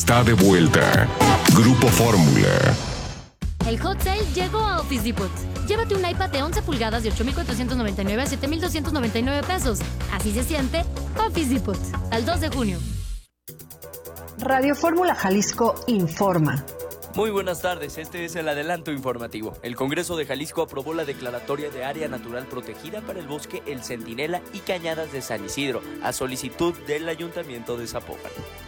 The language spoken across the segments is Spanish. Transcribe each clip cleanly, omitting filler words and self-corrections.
está de vuelta. Grupo Fórmula. El Hot Sale llegó a Office Depot. Llévate un iPad de 11 pulgadas de 8,499 a 7,299 pesos. Así se siente Office Depot. Al 2 de junio. Radio Fórmula Jalisco informa. Muy buenas tardes, este es el adelanto informativo. El Congreso de Jalisco aprobó la declaratoria de área natural protegida para el bosque El Centinela y Cañadas de San Isidro, a solicitud del Ayuntamiento de Zapopan.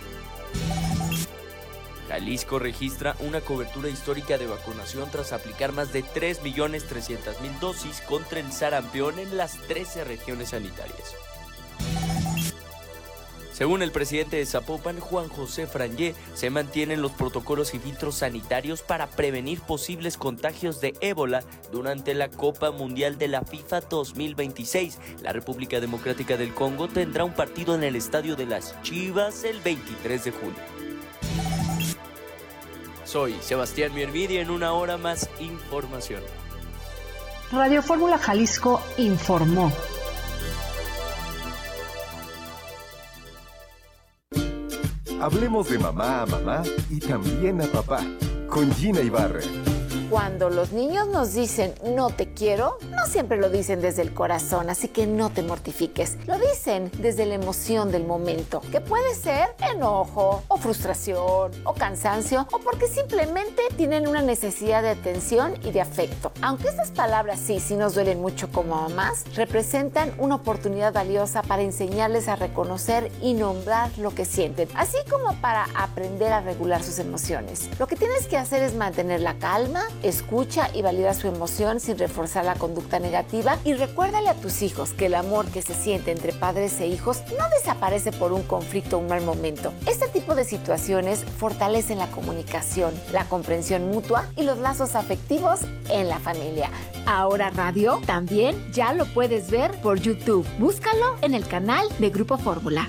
Jalisco registra una cobertura histórica de vacunación tras aplicar más de 3.300.000 dosis contra el sarampión en las 13 regiones sanitarias. Según el presidente de Zapopan, Juan José Frangé, se mantienen los protocolos y filtros sanitarios para prevenir posibles contagios de ébola durante la Copa Mundial de la FIFA 2026. La República Democrática del Congo tendrá un partido en el Estadio de las Chivas el 23 de junio. Soy Sebastián Miervidi y en una hora más información. Radio Fórmula Jalisco informó. Hablemos de mamá a mamá y también a papá, con Gina Ibarra. Cuando los niños nos dicen no te quiero, no siempre lo dicen desde el corazón, así que no te mortifiques. Lo dicen desde la emoción del momento, que puede ser enojo, o frustración, o cansancio, o porque simplemente tienen una necesidad de atención y de afecto. Aunque estas palabras sí nos duelen mucho como mamás, representan una oportunidad valiosa para enseñarles a reconocer y nombrar lo que sienten, así como para aprender a regular sus emociones. Lo que tienes que hacer es mantener la calma, escucha y valida su emoción sin reforzar la conducta negativa y recuérdale a tus hijos que el amor que se siente entre padres e hijos no desaparece por un conflicto o un mal momento. Este tipo de situaciones fortalecen la comunicación, la comprensión mutua y los lazos afectivos en la familia. Ahora Radio también ya lo puedes ver por YouTube. Búscalo en el canal de Grupo Fórmula.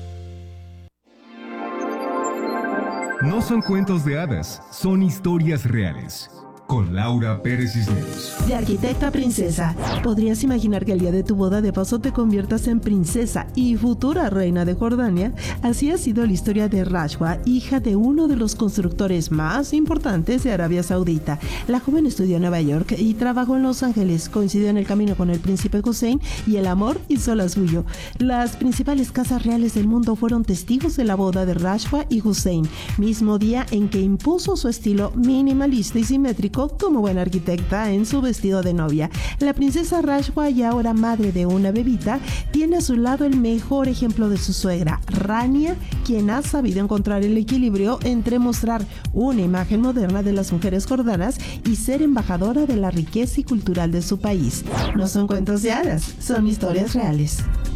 No son cuentos de hadas, son historias reales. Con Laura Pérez Cisneros. De arquitecta a princesa, ¿podrías imaginar que el día de tu boda de paso te conviertas en princesa y futura reina de Jordania? Así ha sido la historia de Rashwa, hija de uno de los constructores más importantes de Arabia Saudita. La joven estudió en Nueva York y trabajó en Los Ángeles, coincidió en el camino con el príncipe Hussein y el amor hizo la suyo. Las principales casas reales del mundo fueron testigos de la boda de Rashwa y Hussein, mismo día en que impuso su estilo minimalista y simétrico como buena arquitecta en su vestido de novia. La princesa Rashwa, y ahora madre de una bebita, tiene a su lado el mejor ejemplo de su suegra, Rania, quien ha sabido encontrar el equilibrio entre mostrar una imagen moderna de las mujeres jordanas y ser embajadora de la riqueza y cultural de su país. No son cuentos de hadas, son historias reales.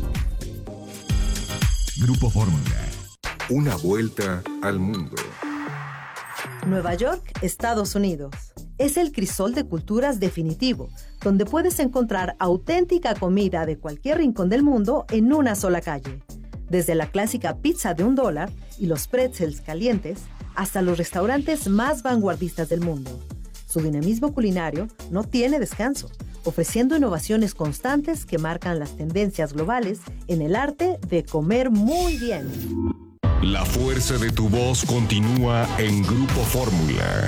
Grupo Fórmula. Una vuelta al mundo. Nueva York, Estados Unidos. Es el crisol de culturas definitivo, donde puedes encontrar auténtica comida de cualquier rincón del mundo en una sola calle. Desde la clásica pizza de $1 y los pretzels calientes, hasta los restaurantes más vanguardistas del mundo. Su dinamismo culinario no tiene descanso, ofreciendo innovaciones constantes que marcan las tendencias globales en el arte de comer muy bien. La fuerza de tu voz continúa en Grupo Fórmula.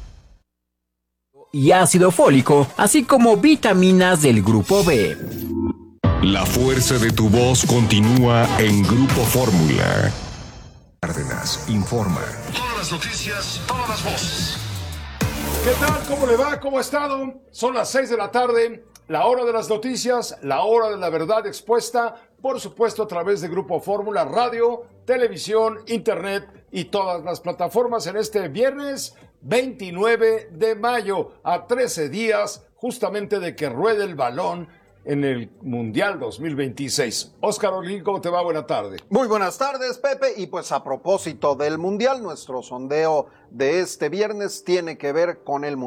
Y ácido fólico, así como vitaminas del grupo B. La fuerza de tu voz continúa en Grupo Fórmula. Cárdenas informa. Todas las noticias, todas las voces. ¿Qué tal? ¿Cómo le va? ¿Cómo ha estado? Son las 6 de la tarde, la hora de las noticias, la hora de la verdad expuesta, por supuesto a través de Grupo Fórmula, radio, televisión, internet y todas las plataformas en este viernes 29 de mayo, a 13 días justamente de que ruede el balón en el Mundial 2026. Óscar Orlín, ¿cómo te va? Buena tarde. Muy buenas tardes, Pepe. Y pues a propósito del Mundial, nuestro sondeo de este viernes tiene que ver con el Mundial.